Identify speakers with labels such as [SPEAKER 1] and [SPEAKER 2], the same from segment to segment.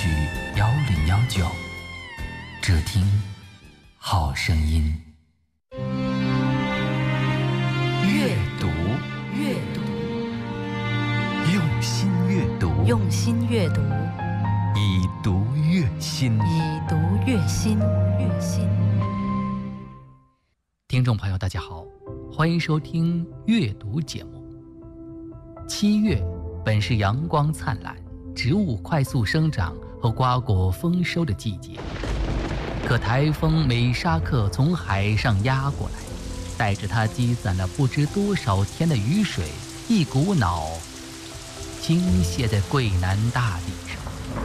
[SPEAKER 1] 曲1019，只听好声音。
[SPEAKER 2] 阅读，
[SPEAKER 1] 用心阅读，
[SPEAKER 2] 用心阅读，
[SPEAKER 1] 以读悦心，
[SPEAKER 2] 以读悦心。
[SPEAKER 3] 听众朋友大家好，欢迎收听阅读节目。7月本是阳光灿烂、植物快速生长和瓜果丰收的季节，可台风美沙克从海上压过来，带着它积攒了不知多少天的雨水，一股脑倾泻在桂南大地上。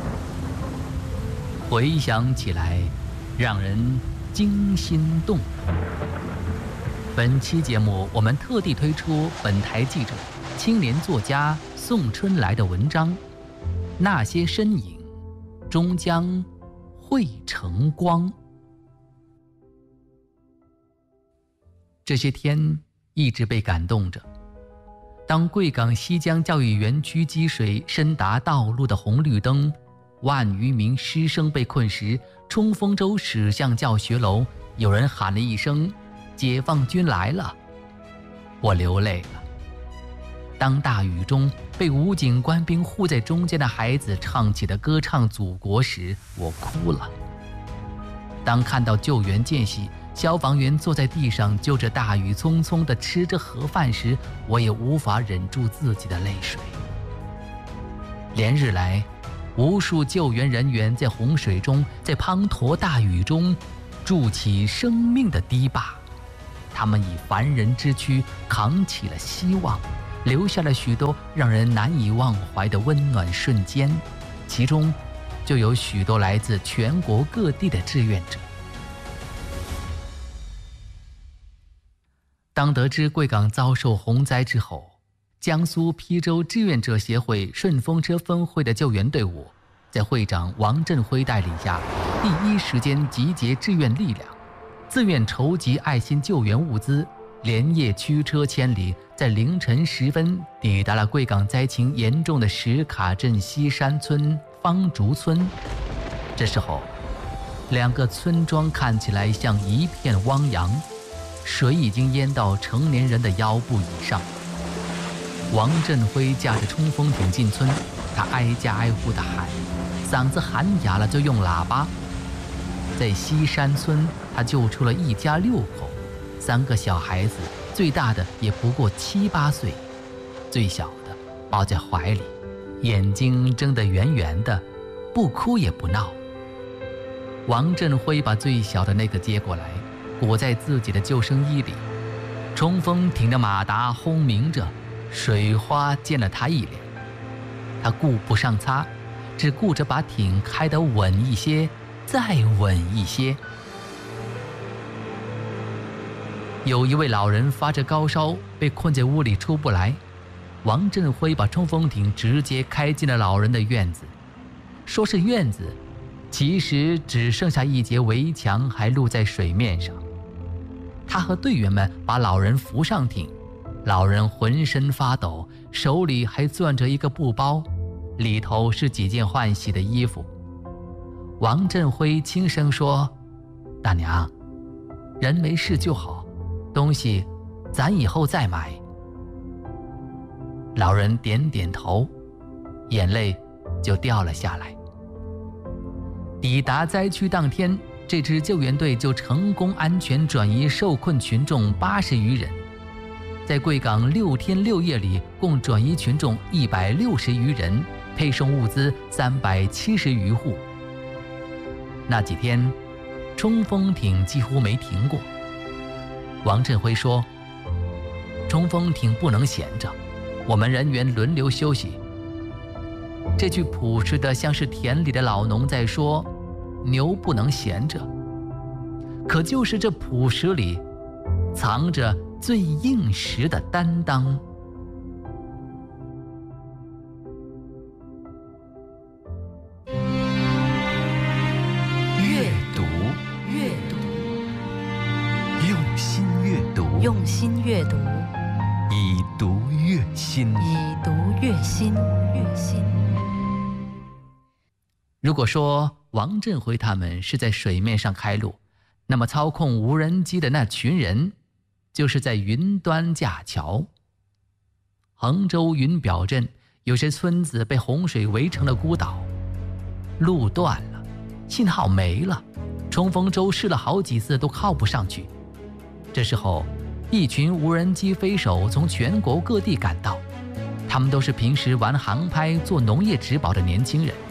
[SPEAKER 3] 回想起来，让人惊心动魄。本期节目，我们特地推出本台记者、青年作家宋春来的文章《那些身影终将汇成光》。这些天一直被感动着。当贵港西江教育园区积水深达道路的红绿灯，万余名师生被困时，冲锋舟驶向教学楼，有人喊了一声解放军来了，我流泪了。当大雨中被武警官兵护在中间的孩子唱起的歌唱祖国时，我哭了。当看到救援间隙消防员坐在地上就着大雨匆匆地吃着盒饭时，我也无法忍住自己的泪水。连日来，无数救援人员在洪水中，在滂沱大雨中筑起生命的堤坝，他们以凡人之躯扛起了希望，留下了许多让人难以忘怀的温暖瞬间，其中就有许多来自全国各地的志愿者。当得知贵港遭受洪灾之后，江苏邳州志愿者协会顺风车分会的救援队伍在会长王振辉带领下，第一时间集结志愿力量，自愿筹集爱心救援物资，连夜驱车千里，在凌晨时分抵达了贵港灾情严重的石卡镇西山村方竹村。这时候2个村庄看起来像一片汪洋，水已经淹到成年人的腰部以上。王振辉驾着冲锋艇进村，他挨家挨户地喊，嗓子喊哑了就用喇叭。在西山村，他救出了一家6口，3个小孩子，最大的也不过7、8岁，最小的抱在怀里，眼睛睁得圆圆的，不哭也不闹。王振辉把最小的那个接过来，裹在自己的救生衣里，冲锋艇的马达轰鸣着，水花溅了他一脸。他顾不上擦，只顾着把艇开得稳一些，再稳一些。有一位老人发着高烧，被困在屋里出不来。王振辉把冲锋艇直接开进了老人的院子。说是院子，其实只剩下一截围墙还露在水面上。他和队员们把老人扶上艇，老人浑身发抖，手里还攥着一个布包，里头是几件换洗的衣服。王振辉轻声说：“大娘，人没事就好，东西咱以后再买。”老人点点头，眼泪就掉了下来。抵达灾区当天，这支救援队就成功安全转移受困群众80余人。在贵港6天6夜里，共转移群众160余人，配送物资370余户。那几天，冲锋艇几乎没停过。王振辉说：“冲锋艇不能闲着，我们人员轮流休息。”这句朴实的像是田里的老农在说，牛不能闲着。可就是这朴实里，藏着最应时的担当。
[SPEAKER 1] 阅读，用心阅读，
[SPEAKER 2] 用心阅读，
[SPEAKER 1] 以读悦心，
[SPEAKER 2] 以读悦心。
[SPEAKER 3] 如果说王振辉他们是在水面上开路，那么操控无人机的那群人就是在云端架桥。衡州云表镇有些村子被洪水围成了孤岛，路断了，信号没了，冲锋舟试了好几次都靠不上去。这时候，一群无人机飞手从全国各地赶到，他们都是平时玩航拍、做农业植保的年轻人。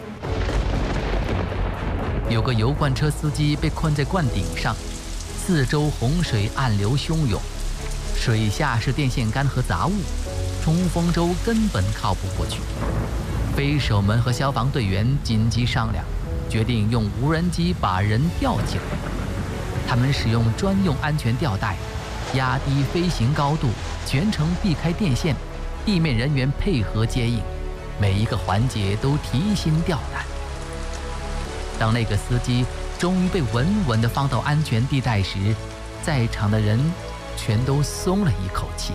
[SPEAKER 3] 有个油罐车司机被困在罐顶上，四周洪水暗流汹涌，水下是电线杆和杂物，冲锋舟根本靠不过去。飞手们和消防队员紧急商量，决定用无人机把人吊起来。他们使用专用安全吊带，压低飞行高度，全程避开电线，地面人员配合接应，每一个环节都提心吊胆。当那个司机终于被稳稳地放到安全地带时，在场的人全都松了一口气。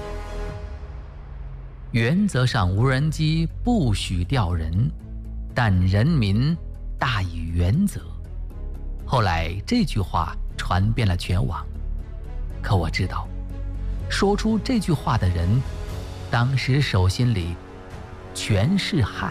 [SPEAKER 3] 原则上无人机不许吊人，但人民大于原则。后来这句话传遍了全网，可我知道，说出这句话的人，当时手心里全是汗。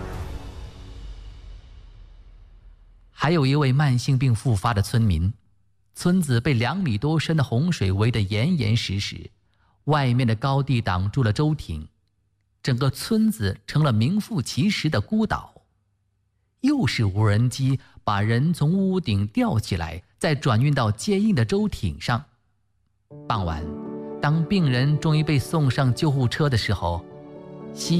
[SPEAKER 3] 还有一位慢性病复发的村民，村子被2米多深的洪水围得严严实实，外面的高地挡住了舟艇，整个村子成了名副其实的孤岛。又是无人机把人从屋顶吊起来，再转运到接应的舟艇上。傍晚，当病人终于被送上救护车的时候，